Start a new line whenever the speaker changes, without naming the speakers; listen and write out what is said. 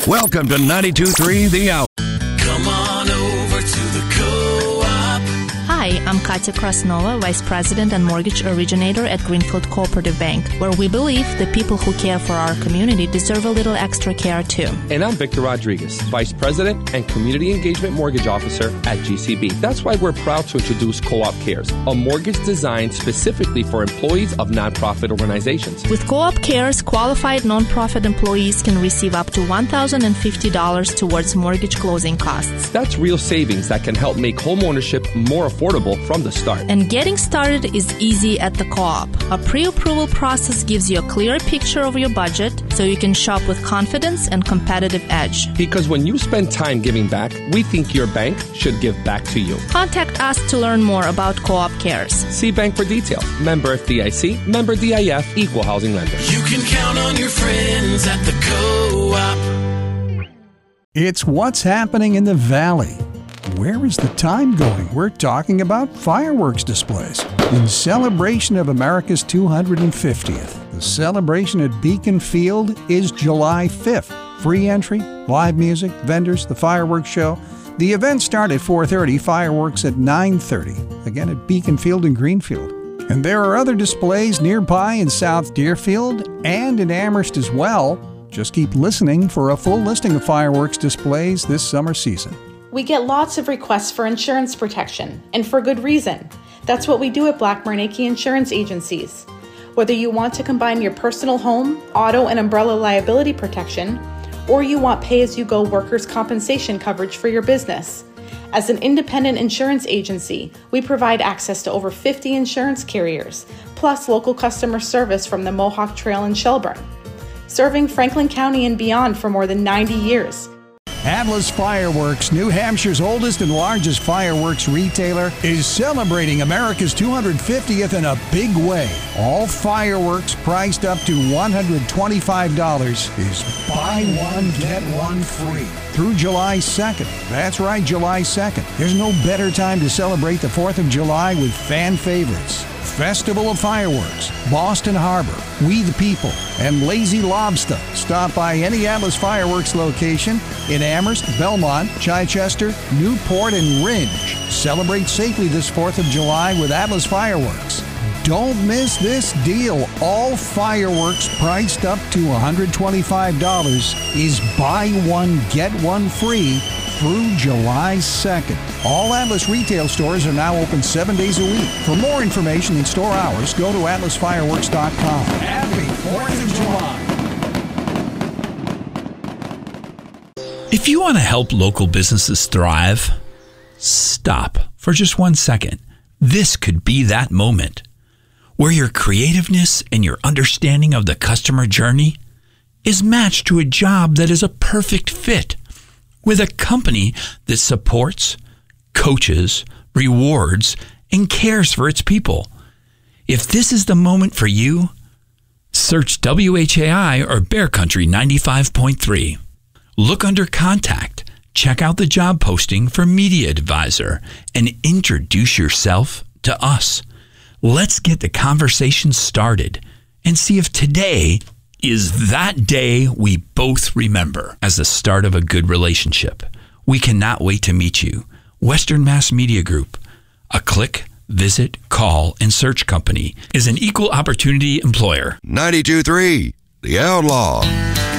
Welcome to 92.3 The Out.
Come on over to the Co-op.
Hi, I'm Katya Krasnova, Vice President and Mortgage Originator at Greenfield Cooperative Bank, where we believe the people who care for our community deserve a little extra care too.
And I'm Victor Rodriguez, Vice President and Community Engagement Mortgage Officer at GCB. That's why we're proud to introduce Co-op Cares, a mortgage designed specifically for employees of nonprofit organizations.
With Co-op Cares, qualified nonprofit employees can receive up to $1,050 towards mortgage closing costs.
That's real savings that can help make homeownership more affordable from the start.
And getting started is easy at the Co-op. A pre-approval process gives you a clearer picture of your budget so you can shop with confidence and competitive edge.
Because when you spend time giving back, we think your bank should give back to you.
Contact us to learn more about Co-op Cares.
See Bank for details. Member FDIC, member DIF, equal housing lender.
You can count on your friends at the Co-op.
It's what's happening in the Valley. Where is the time going? We're talking about fireworks displays. In celebration of America's 250th, the celebration at Beacon Field is July 5th. Free entry, live music, vendors, the fireworks show. The event starts at 4:30, fireworks at 9:30, again at Beacon Field in Greenfield. And there are other displays nearby in South Deerfield and in Amherst as well. Just keep listening for a full listing of fireworks displays this summer season.
We get lots of requests for insurance protection, and for good reason. That's what we do at Black Marnacki Insurance Agencies. Whether you want to combine your personal home, auto, and umbrella liability protection, or you want pay-as-you-go workers' compensation coverage for your business. As an independent insurance agency, we provide access to over 50 insurance carriers, plus local customer service from the Mohawk Trail in Shelburne, serving Franklin County and beyond for more than 90 years.
Atlas Fireworks, New Hampshire's oldest and largest fireworks retailer, is celebrating America's 250th in a big way. All fireworks priced up to $125 is buy one, get one free. Through July 2nd. That's right, July 2nd. There's no better time to celebrate the 4th of July with fan favorites. Festival of Fireworks, Boston Harbor, We the People, and Lazy Lobster. Stop by any Atlas Fireworks location in Amherst, Belmont, Chichester, Newport, and Ridge. Celebrate safely this 4th of July with Atlas Fireworks. Don't miss this deal. All fireworks priced up to $125 is buy one, get one free through July 2nd. All Atlas retail stores are now open 7 days a week. For more information and store hours, go to atlasfireworks.com. Happy 4th of July.
If you want to help local businesses thrive, stop for just 1 second. This could be that moment where your creativeness and your understanding of the customer journey is matched to a job that is a perfect fit with a company that supports, coaches, rewards, and cares for its people. If this is the moment for you, search WHAI or Bear Country 95.3. Look under Contact, check out the job posting for Media Advisor, and introduce yourself to us. Let's get the conversation started and see if today is that day we both remember as the start of a good relationship. We cannot wait to meet you. Western Mass Media Group, a click, visit, call, and search company, is an equal opportunity employer.
92.3 The Outlaw.